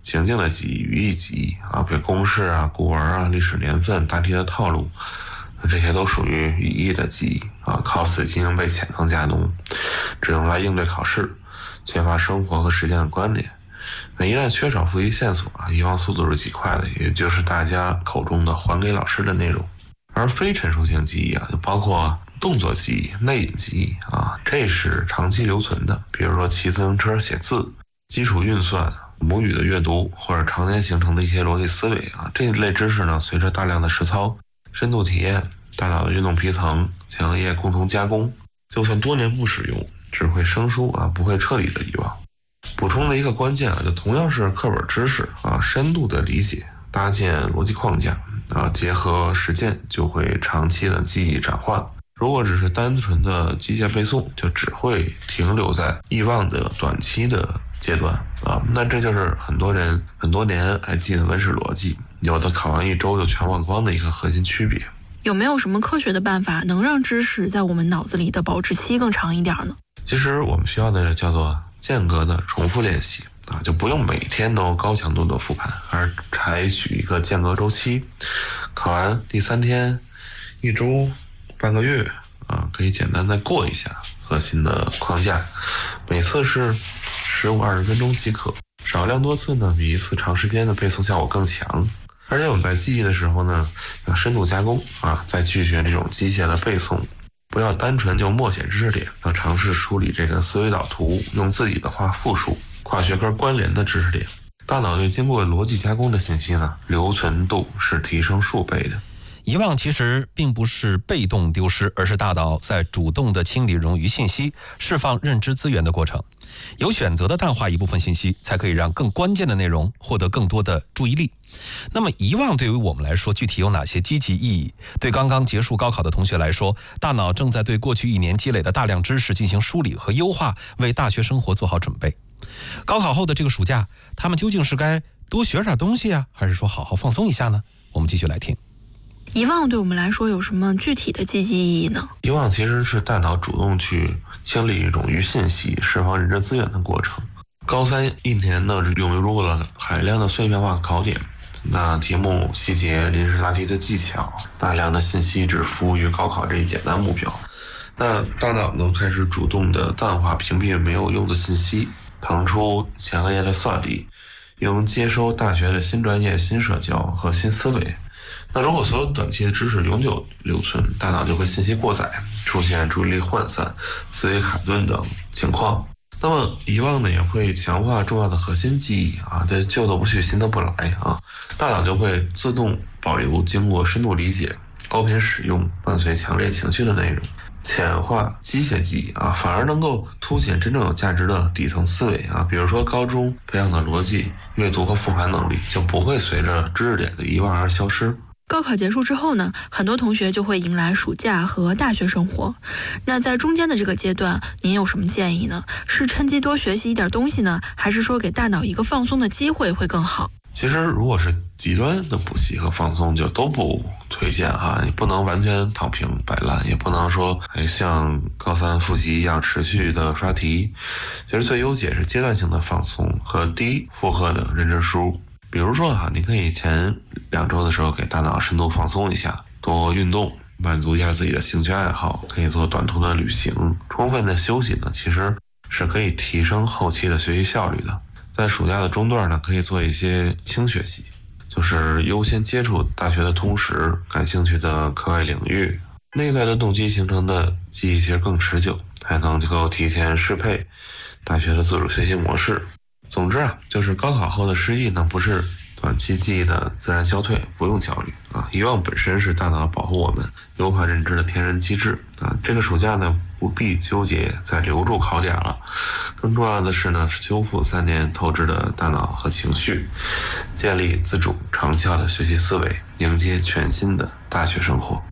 情境的记忆、语义记忆啊，比如公式啊、古文啊、历史年份、大题的套路，这些都属于语义的记忆啊，靠此进行被浅层加浓，只用来应对考试，缺乏生活和实践的关联。那一旦缺少复习线索啊，遗忘速度是极快的，也就是大家口中的还给老师的内容。而非陈述性记忆啊，就包括动作记忆、内隐记忆啊，这是长期留存的。比如说骑自行车写字、基础运算、母语的阅读，或者常年形成的一些逻辑思维啊，这一类知识呢，随着大量的实操、深度体验，大脑的运动皮层、前额叶共同加工，就算多年不使用，只会生疏啊，不会彻底的遗忘。补充的一个关键啊，就同样是课本知识啊，深度的理解，搭建逻辑框架啊，结合实践，就会长期的记忆转换。如果只是单纯的机械背诵，就只会停留在遗忘的短期的阶段啊。那这就是很多人很多年还记得文史逻辑，有的考完1周就全忘光的一个核心区别。 有没有什么科学的办法能让知识在我们脑子里的保质期更长一点呢？ 其实我们需要的叫做间隔的重复练习啊，就不用每天都高强度的复盘，而采取一个间隔周期。考完第3天、1周、半个月啊，可以简单再过一下核心的框架，每次是15-20分钟即可，少量多次呢，比一次长时间的背诵效果更强。而且我们在记忆的时候呢，要深度加工啊，再拒绝这种机械的背诵，不要单纯就默写知识点，要尝试梳理这个思维导图，用自己的话复述跨学科关联的知识点。大脑对经过逻辑加工的信息呢，留存度是提升数倍的。 遗忘其实并不是被动丢失，而是大脑在主动的清理冗余信息、释放认知资源的过程。有选择的淡化一部分信息，才可以让更关键的内容获得更多的注意力。那么遗忘对于我们来说具体有哪些积极意义？对刚刚结束高考的同学来说，大脑正在对过去1年积累的大量知识进行梳理和优化，为大学生活做好准备。高考后的这个暑假，他们究竟是该多学点东西啊，还是说好好放松一下呢？我们继续来听。 遗忘对我们来说有什么具体的积极意义呢？ 遗忘其实是大脑主动去清理冗余信息、释放认知资源的过程。高31年呢，涌入了海量的碎片化考点，那题目细节、临时答题的技巧，大量的信息只服务于高考这一简单目标。那大脑呢，开始主动的淡化、屏蔽没有用的信息，腾出前额叶的算力，用接收大学的新专业、新社交和新思维。那如果所有短期的知识永久留存，大脑就会信息过载，出现注意力涣散、思维卡顿等情况。那么遗忘呢，也会强化重要的核心记忆啊，这旧的不去，新的不来啊，大脑就会自动保留经过深度理解、高频使用、伴随强烈情绪的内容。浅化机械记忆啊，反而能够凸显真正有价值的底层思维啊，比如说高中培养的逻辑、阅读和复盘能力，就不会随着知识点的遗忘而消失。 高考结束之后呢，很多同学就会迎来暑假和大学生活。那在中间的这个阶段，您有什么建议呢？是趁机多学习一点东西呢，还是说给大脑一个放松的机会会更好？ 其实如果是极端的补习和放松，就都不推荐哈。你不能完全躺平摆烂，也不能说像高3复习一样持续的刷题。其实最优解是阶段性的放松和低负荷的认知输入。比如说你可以前2周的时候给大脑深度放松一下，多运动，满足一下自己的兴趣爱好，可以做短途的旅行。充分的休息呢，其实是可以提升后期的学习效率的。在暑假的中段呢，可以做一些轻学习，就是优先接触大学的通识、感兴趣的课外领域。内在的动机形成的记忆其实更持久，还能够提前适配大学的自主学习模式。总之就是高考后的失忆呢，不是短期记忆的自然消退，不用焦虑啊。遗忘本身是大脑保护我们、优化认知的天然机制啊。这个暑假呢，不必纠结再留住考点了，更重要的是呢，修复3年透支的大脑和情绪，建立自主长效的学习思维，迎接全新的大学生活。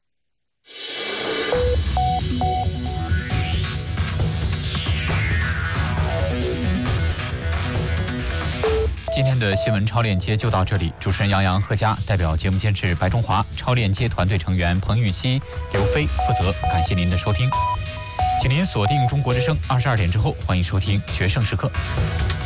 今天的新闻超链接就到这里，主持人杨洋、贺佳，代表节目监制白中华，超链接团队成员彭玉熙、刘飞负责。感谢您的收听，请您锁定中国之声，22点之后欢迎收听《决胜时刻》。